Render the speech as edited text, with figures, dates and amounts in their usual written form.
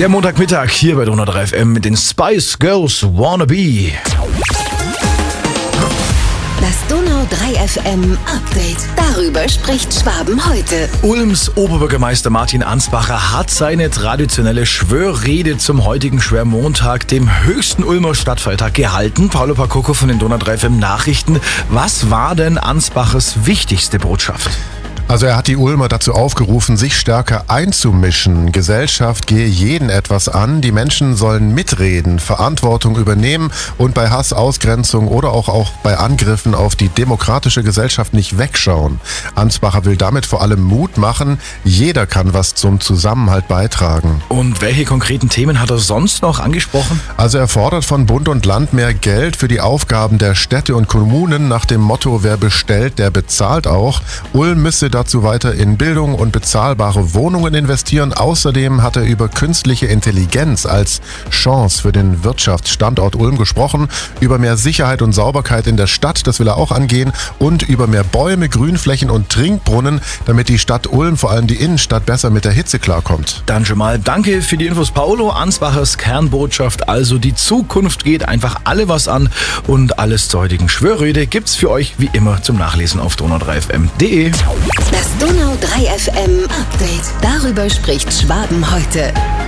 Der Montagmittag hier bei Donau 3 FM mit den Spice Girls Wannabe. Das Donau 3 FM Update. Darüber spricht Schwaben heute. Ulms Oberbürgermeister Martin Ansbacher hat seine traditionelle Schwörrede zum heutigen Schwörmontag, dem höchsten Ulmer Stadtfeiertag, gehalten. Paolo Pacocco von den Donau 3 FM Nachrichten. Was war denn Ansbachers wichtigste Botschaft? Also er hat die Ulmer dazu aufgerufen, sich stärker einzumischen. Gesellschaft gehe jeden etwas an. Die Menschen sollen mitreden, Verantwortung übernehmen und bei Hass, Ausgrenzung oder auch bei Angriffen auf die demokratische Gesellschaft nicht wegschauen. Ansbacher will damit vor allem Mut machen. Jeder kann was zum Zusammenhalt beitragen. Und welche konkreten Themen hat er sonst noch angesprochen? Also er fordert von Bund und Land mehr Geld für die Aufgaben der Städte und Kommunen nach dem Motto, wer bestellt, der bezahlt auch. Ulm müsse dazu weiter in Bildung und bezahlbare Wohnungen investieren. Außerdem hat er über künstliche Intelligenz als Chance für den Wirtschaftsstandort Ulm gesprochen, über mehr Sicherheit und Sauberkeit in der Stadt, das will er auch angehen, und über mehr Bäume, Grünflächen und Trinkbrunnen, damit die Stadt Ulm, vor allem die Innenstadt, besser mit der Hitze klarkommt. Dann schon mal danke für die Infos, Paolo. Ansbachers Kernbotschaft, also die Zukunft geht einfach alle was an, und alles zur heutigen Schwörrede gibt's für euch wie immer zum Nachlesen auf donau3fm.de. Das Donau 3 FM Update. Darüber spricht Schwaben heute.